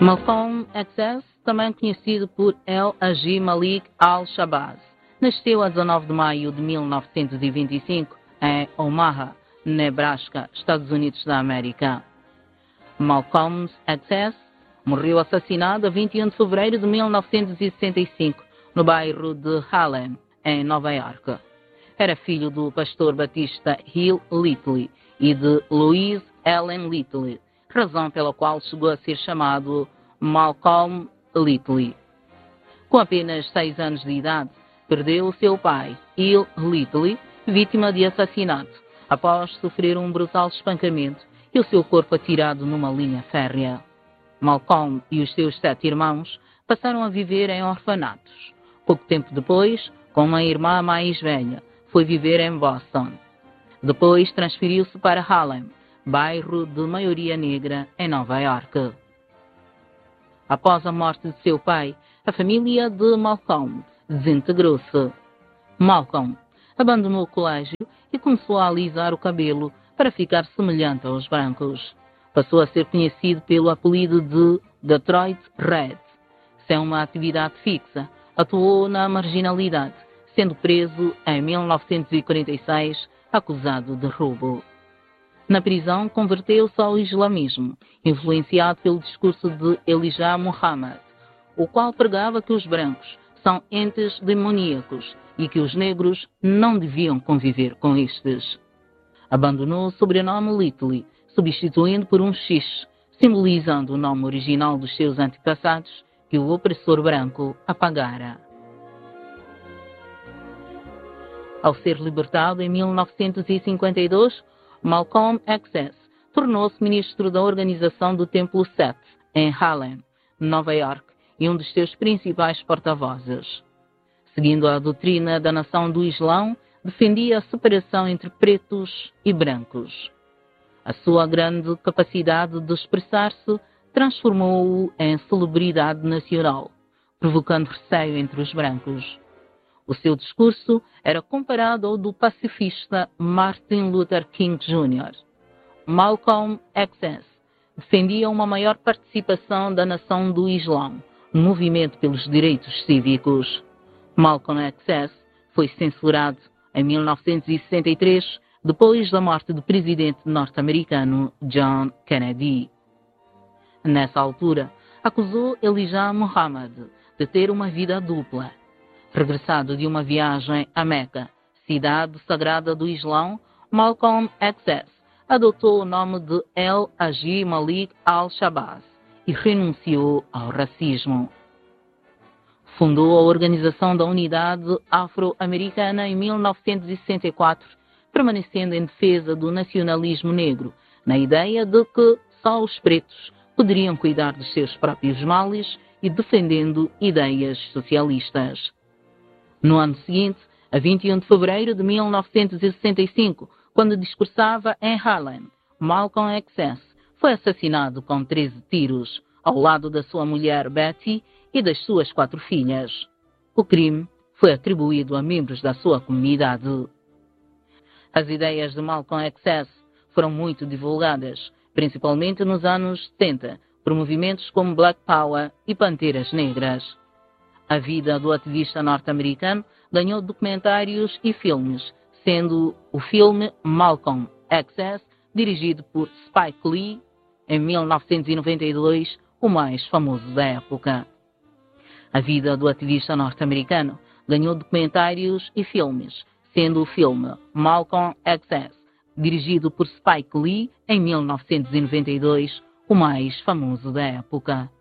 Malcolm X, também conhecido por El Haji Malik al-Shabazz, nasceu a 19 de maio de 1925 em Omaha, Nebraska, Estados Unidos da América. Malcolm X morreu assassinado a 21 de fevereiro de 1965 no bairro de Harlem, em Nova York. Era filho do pastor batista Hill Little e de Louise Ellen Little, razão pela qual chegou a ser chamado Malcolm Little. Com apenas 6 anos de idade, perdeu o seu pai, Hill Little, vítima de assassinato, após sofrer um brutal espancamento e o seu corpo atirado numa linha férrea. Malcolm e os seus 7 irmãos passaram a viver em orfanatos. Pouco tempo depois, com uma irmã mais velha, foi viver em Boston. Depois transferiu-se para Harlem, bairro de maioria negra em Nova York. Após a morte de seu pai, a família de Malcolm desintegrou-se. Malcolm abandonou o colégio e começou a alisar o cabelo para ficar semelhante aos brancos. Passou a ser conhecido pelo apelido de Detroit Red. Sem uma atividade fixa, atuou na marginalidade, sendo preso em 1946, acusado de roubo. Na prisão, converteu-se ao islamismo, influenciado pelo discurso de Elijah Muhammad, o qual pregava que os brancos são entes demoníacos e que os negros não deviam conviver com estes. Abandonou o sobrenome Little, substituindo por um X, simbolizando o nome original dos seus antepassados que o opressor branco apagara. Ao ser libertado em 1952, Malcolm X tornou-se ministro da Organização do Templo Set, em Harlem, Nova York, e um dos seus principais porta-vozes. Seguindo a doutrina da nação do Islão, defendia a separação entre pretos e brancos. A sua grande capacidade de expressar-se transformou-o em celebridade nacional, provocando receio entre os brancos. O seu discurso era comparado ao do pacifista Martin Luther King Jr. Malcolm X defendia uma maior participação da nação do Islão no movimento pelos direitos cívicos. Malcolm X foi censurado em 1963, depois da morte do presidente norte-americano John Kennedy. Nessa altura, acusou Elijah Muhammad de ter uma vida dupla. Regressado de uma viagem a Meca, cidade sagrada do Islão, Malcolm X adotou o nome de El Haji Malik al-Shabazz e renunciou ao racismo. Fundou a Organização da Unidade Afro-Americana em 1964, permanecendo em defesa do nacionalismo negro, na ideia de que só os pretos poderiam cuidar dos seus próprios males e defendendo ideias socialistas. No ano seguinte, a 21 de fevereiro de 1965, quando discursava em Harlem, Malcolm X foi assassinado com 13 tiros, ao lado da sua mulher Betty e das suas 4 filhas. O crime foi atribuído a membros da sua comunidade. As ideias de Malcolm X foram muito divulgadas, principalmente nos anos 70, por movimentos como Black Power e Panteras Negras. A vida do ativista norte-americano ganhou documentários e filmes, sendo o filme Malcolm X, dirigido por Spike Lee, em 1992, o mais famoso da época. A vida do ativista norte-americano ganhou documentários e filmes, sendo o filme Malcolm X, dirigido por Spike Lee, em 1992, o mais famoso da época.